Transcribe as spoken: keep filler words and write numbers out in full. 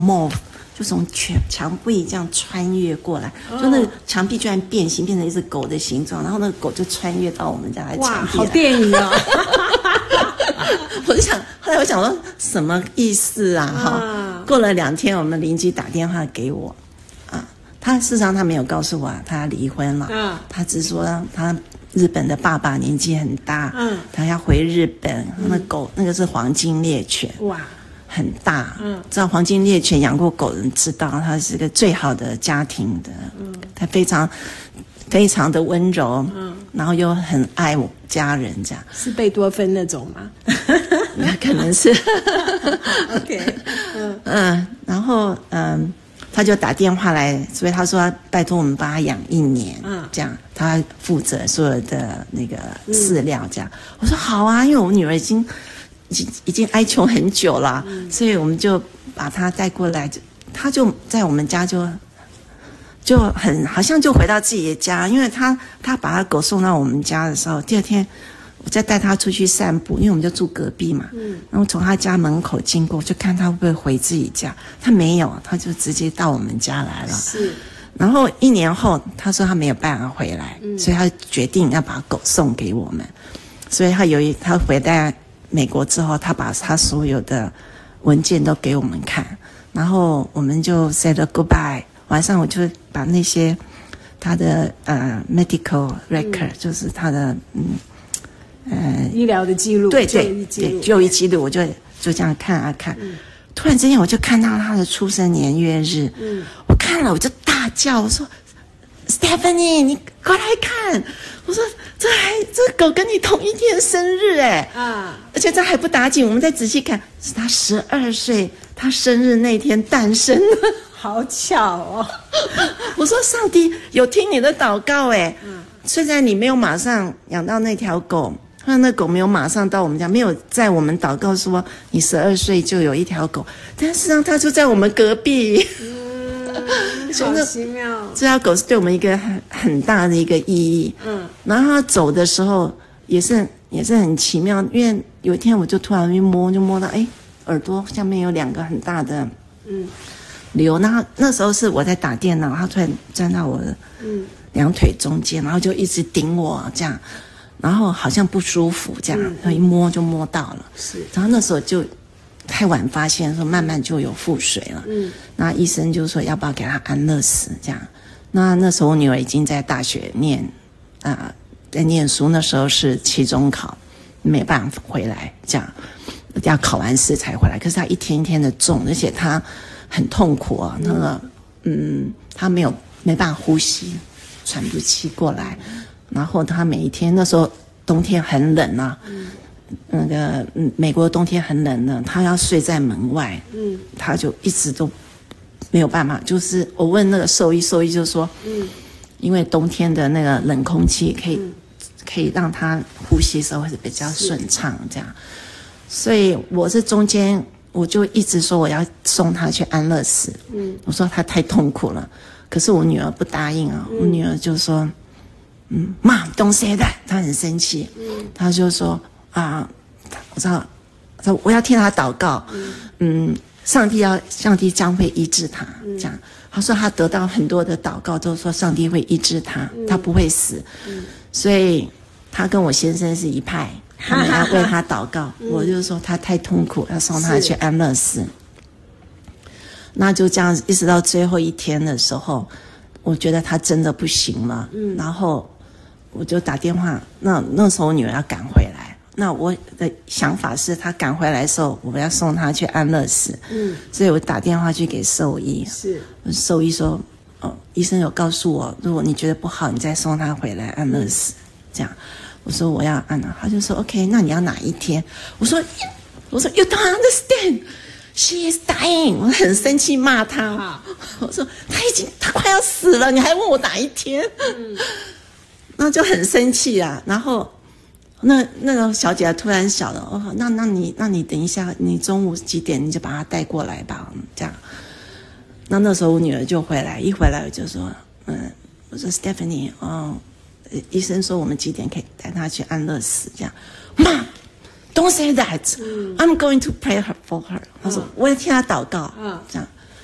moth 就从墙壁这样穿越过来，就那个墙壁居然变形，变成一只狗的形状，然后那个狗就穿越到我们家的墙壁来。 哇，好电影哦！ 我就想，后来我想说什么意思啊？哈、啊，过了两天，我们邻居打电话给我，啊，他事实上他没有告诉我他离婚了，嗯、啊，他只说他日本的爸爸年纪很大，嗯，他要回日本，嗯、那狗那个是黄金猎犬，哇。很大，嗯，知道黄金猎犬养过狗人知道，它是个最好的家庭的，嗯，它非常非常的温柔，嗯，然后又很爱我家人，这样是贝多芬那种吗？ 那可能是 ，OK， 嗯嗯，然后嗯，他就打电话来，所以他说拜托我们帮他养一年，嗯，这样他负责所有的那个饲料，这样、嗯、我说好啊，因为我女儿已经。已经已经哀求很久了、嗯，所以我们就把他带过来，就他就在我们家就就很好像就回到自己的家，因为他他把他狗送到我们家的时候，第二天我再带他出去散步，因为我们就住隔壁嘛，嗯，然后从他家门口经过，就看他会不会回自己家，他没有，他就直接到我们家来了， 是。 然后一年后，他说他没有办法回来，嗯、所以他决定要把狗送给我们，所以他有一他回来。美国之后，他把他所有的文件都给我们看，然后我们就 say the goodbye。晚上我就把那些他的呃 medical record，、嗯、就是他的嗯呃医疗的记录， 对对对，就医记录，我就就这样看啊看。嗯、突然之间，我就看到他的出生年月日，嗯，我看了我就大叫，我说 Stephanie， 你过来看。我说这还这狗跟你同一天生日哎啊！而且这还不打紧，我们再仔细看，是他十二岁，他生日那天诞生的， 好巧哦！ 我说上帝有听你的祷告哎，嗯，虽然你没有马上养到那条狗，那那狗没有马上到我们家，没有在我们祷告说你十二岁就有一条狗，但是呢，它就在我们隔壁。嗯好奇妙！ 这条狗是对我们一个很很大的一个意义。嗯，然后它走的时候也是也是很奇妙，因为有一天我就突然一摸，就摸到哎耳朵下面有两个很大的嗯瘤。那那时候是我在打电脑，它突然钻到我的嗯两腿中间，然后就一直顶我这样，然后好像不舒服这样，然后一摸就摸到了。是，然后那时候就。太晚发现，说慢慢就有腹水了。嗯，那医生就说要不要给他安乐死这样。那那时候我女儿已经在大学念啊、呃，在念书，那时候是期中考，没办法回来，这样要考完试才回来。可是她一天一天的重，而且她很痛苦啊，那个嗯，她没有没办法呼吸，喘不气过来。然后她每一天那时候冬天很冷啊。嗯那个嗯，美国的冬天很冷的，他要睡在门外，嗯，他就一直都没有办法。就是我问那个兽医，兽医就说，嗯，因为冬天的那个冷空气可以、嗯、可以让他呼吸的时候会比较顺畅，这样。所以我是中间，我就一直说我要送他去安乐死，嗯，我说他太痛苦了，可是我女儿不答应啊，嗯、我女儿就说，嗯 ，Mom don't say that， 她很生气，嗯，她就说。啊，我知道，我要替他祷告，嗯，嗯上帝要，上帝将会医治他，嗯、这样。他说他得到很多的祷告，都说上帝会医治他，嗯、他不会死，嗯、所以他跟我先生是一派，他们要为他祷告。嗯、我就说他太痛苦，要送他去安乐死。那就这样，一直到最后一天的时候，我觉得他真的不行了，嗯，然后我就打电话，那那时候我女儿要赶回来。那我的想法是他赶回来的时候，我们要送他去安乐死。嗯，所以我打电话去给兽医。是，兽医说，哦，医生有告诉我，如果你觉得不好，你再送他回来安乐死。嗯、这样，我说我要安了，他就说 OK， 那你要哪一天？我说，我说 You don't understand, she is dying。我很生气骂他，我说他已经他快要死了，你还问我哪一天？嗯，那就很生气啊，然后。那那个小姐突然想了，哦，那那你那你等一下，你中午几点你就把她带过来吧，这样。那那时候我女儿就回来，一回来我就说，嗯，我说 Stephanie， 哦，医生说我们几点可以带她去安乐死，这样。妈 ，Don't say that，I'm、嗯、going to pray her for her。她说、嗯、我要替她祷告，嗯，这样。